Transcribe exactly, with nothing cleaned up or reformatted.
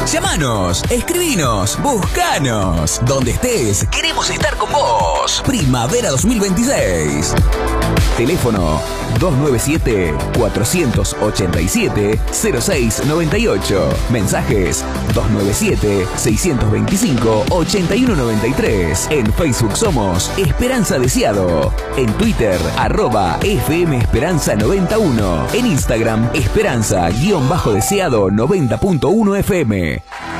Llamanos, escribinos, buscanos. Donde estés, queremos estar con vos. Primavera dos mil veintiséis. Teléfono dos nueve siete, cuatro ocho siete, cero seis nueve ocho. Mensajes dos nueve siete, seis dos cinco, ocho uno nueve tres. En Facebook somos Esperanza Deseado. En Twitter, arroba F M Esperanza noventa y uno. En Instagram, Esperanza-Deseado noventa punto uno F M.